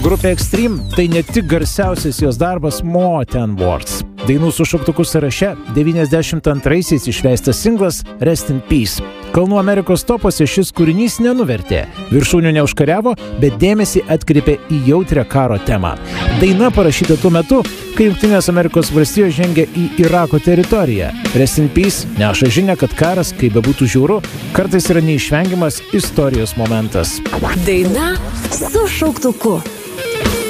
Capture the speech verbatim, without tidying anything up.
Grupė Extreme tai ne tik garsiausias jos darbas More Than Words. Dainų su šauktuku sąraše devyniasdešimt antraisiais išleistas singlas Rest in Peace. Kalnų Amerikos topuose šis kūrinys nenuvertė, viršūnių neužkariavo, bet dėmesį atkreipė į jautrią karo temą. Daina parašyta tuo metu, kai Jungtinės Amerikos valstijos žengia į Irako teritoriją. Rest in Peace neša žinią, kad karas, kaip bebūtų žiauru, kartais yra neišvengiamas istorijos momentas. Daina su šauktuku.